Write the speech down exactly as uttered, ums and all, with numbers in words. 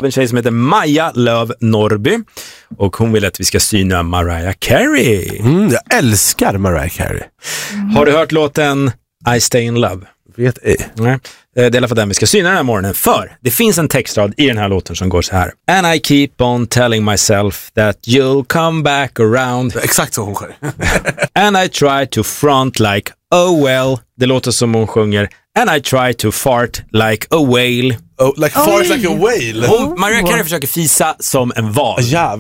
En tjej som heter Maja Löv Norby. Och hon vill att vi ska syna Mariah Carey. Mm, jag älskar Mariah Carey. Mm. Har du hört låten I Stay In Love? Vet ej. Nej. Det är i alla fall den vi ska syna den här morgonen. För det finns en textrad i den här låten som går så här. And I keep on telling myself that you'll come back around. Exakt så hon sjunger. And I try to front like, oh well. Det låter som hon sjunger. And I try to fart like a whale. Oh, like fart like a whale. Hon, Mariah Carey försöker fisa som en val. Jävlar.